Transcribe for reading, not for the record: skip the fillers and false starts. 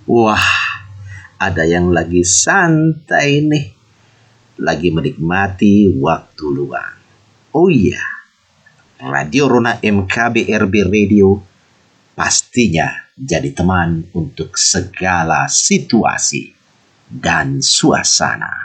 Wah, ada yang lagi santai nih, lagi menikmati waktu luang. Oh iya, Radio Rona MKBRB Radio pastinya jadi teman untuk segala situasi dan suasana.